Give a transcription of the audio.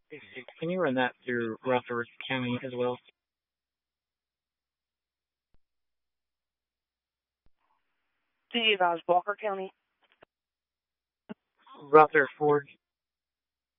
Can you run that through Rutherford County as well? Did you advise Walker County? Rutherford.